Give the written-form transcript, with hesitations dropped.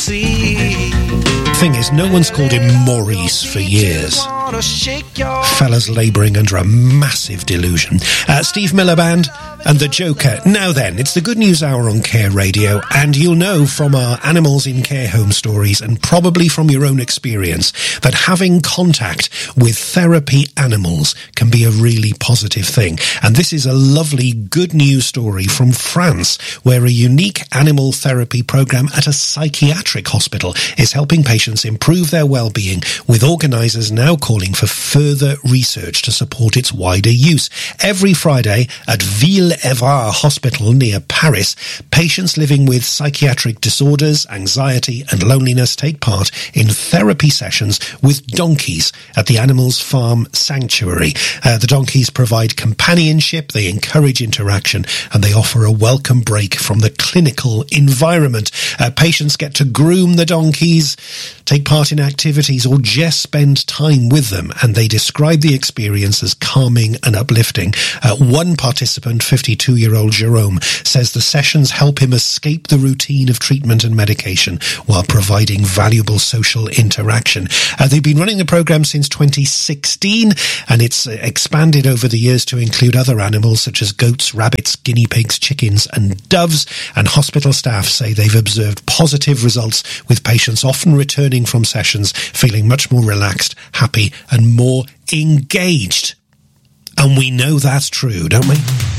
see. Thing is, no one's called him Maurice for years. Fella's labouring under a massive delusion. Steve Miller Band and The Joker. Now then, it's the Good News Hour on Care Radio, and you'll know from our Animals in Care Home stories, and probably from your own experience, that having contact with therapy animals can be a really positive thing. And this is a lovely good news story from France, where a unique animal therapy programme at a psychiatric hospital is helping patients improve their well-being, with organisers now calling for further research to support its wider use. Every Friday at Ville-Évrard Hospital near Paris, patients living with psychiatric disorders, anxiety and loneliness take part in therapy sessions with donkeys at the Animals Farm Sanctuary. The donkeys provide companionship, they encourage interaction, and they offer a welcome break from the clinical environment. Patients get to groom the donkeys, take part in activities, or just spend time with them, and they describe the experience as calming and uplifting. One participant, 52-year-old Jerome, says the sessions help him escape the routine of treatment and medication while providing valuable social interaction. They've been running the program since 2016, and it's expanded over the years to include other animals such as goats, rabbits, guinea pigs, chickens and doves. And hospital staff say they've observed positive results, with patients often returning from sessions feeling much more relaxed, happy and more engaged. And we know that's true, don't we?